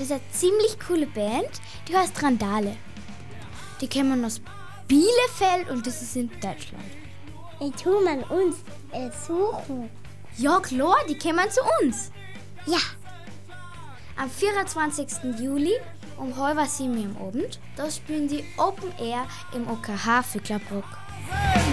Das ist eine ziemlich coole Band, die heißt Randale. Die kommen aus Bielefeld und das ist in Deutschland. Tu man uns suchen. Ja klar, die kommen zu uns. Ja. Am 24. Juli um 6:30 am Abend, da spielen die Open Air im OKH für Klappbruck.